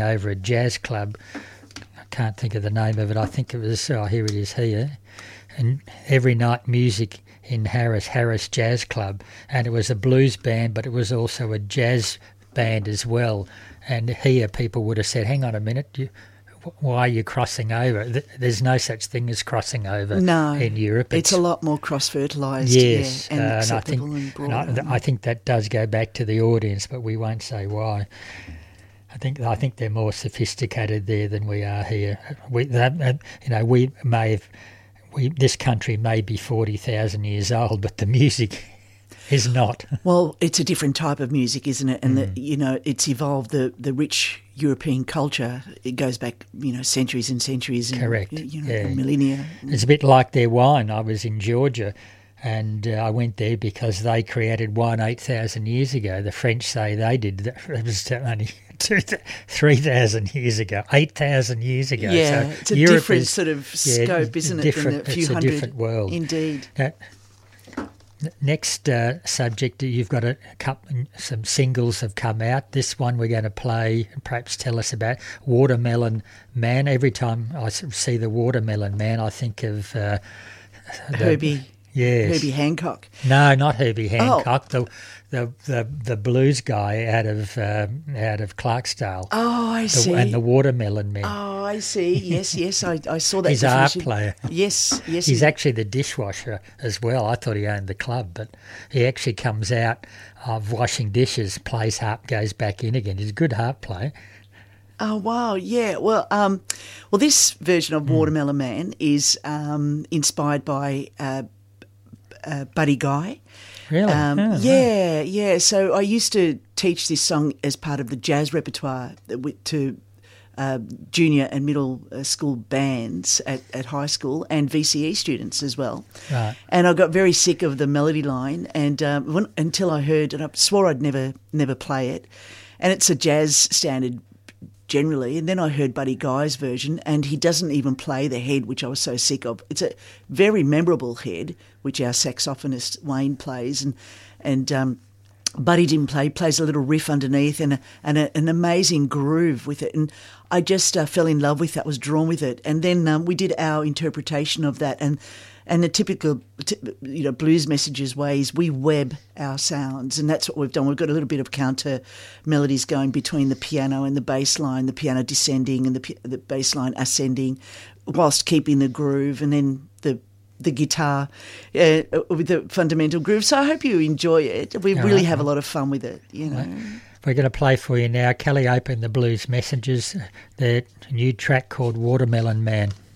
over a jazz club. I can't think of the name of it. I think it was, here it is here. And every night music in Harris Jazz Club. And it was a blues band, but it was also a jazz band as well. And here people would have said, hang on a minute, why are you crossing over? There's no such thing as crossing over in Europe. It's a lot more cross-fertilised. Yes, and acceptable and broad. I think that does go back to the audience, but we won't say why. I think they're more sophisticated there than we are here. This country may be 40,000 years old, but the music is not. Well, it's a different type of music, isn't it? And it's evolved. The rich European culture, it goes back, centuries and centuries. Correct. And, millennia. It's a bit like their wine. I was in Georgia, and I went there because they created wine 8,000 years ago. The French say they did. It was only 3,000 years ago, 8,000 years ago. Yeah, so it's a Europe different sort of scope, isn't it? Than a few hundred. It's a different world. Indeed. Next subject, you've got some singles have come out. This one we're going to play, perhaps tell us about Watermelon Man. Every time I see the Watermelon Man, I think of Herbie. Yes. Herbie Hancock. No, not Herbie Hancock. Oh. The blues guy out of Clarksdale. Oh, I see. And the Watermelon Man. Oh, I see. Yes. I saw that. He's a harp player. Yes. He's actually the dishwasher as well. I thought he owned the club, but he actually comes out of washing dishes, plays harp, goes back in again. He's a good harp player. Oh, wow, yeah. Well, this version of Watermelon Man is inspired by Buddy Guy. Really? Yeah. So I used to teach this song as part of the jazz repertoire to junior and middle school bands at high school and VCE students as well. Right. And I got very sick of the melody line, and until I heard, and I swore I'd never play it, and it's a jazz standard generally, and then I heard Buddy Guy's version, and he doesn't even play the head, which I was so sick of. It's a very memorable head, which our saxophonist Wayne plays, and Buddy didn't play. He plays a little riff underneath and an amazing groove with it, and I just fell in love with that, was drawn with it, and then we did our interpretation of that, and the typical, blues messages ways, we web our sounds, and that's what we've done. We've got a little bit of counter melodies going between the piano and the bass line, the piano descending and the bass line ascending, whilst keeping the groove, and then the guitar with the fundamental groove. So I hope you enjoy it. We really have a lot of fun with it, Right. We're going to play for you now Calliope and the Blues Messengers, their new track called Watermelon Man.